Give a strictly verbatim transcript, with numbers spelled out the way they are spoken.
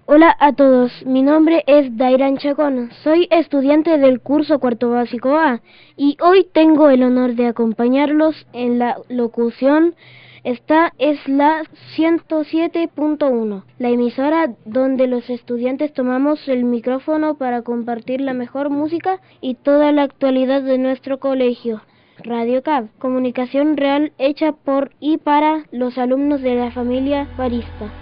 Hola a todos, mi nombre es Dairan Chacón, soy estudiante del curso cuarto básico A y hoy tengo el honor de acompañarlos en la locución. Esta es la ciento siete punto uno, la emisora donde los estudiantes tomamos el micrófono para compartir la mejor música y toda la actualidad de nuestro colegio. Radio Cab, comunicación real hecha por y para los alumnos de la familia Barista.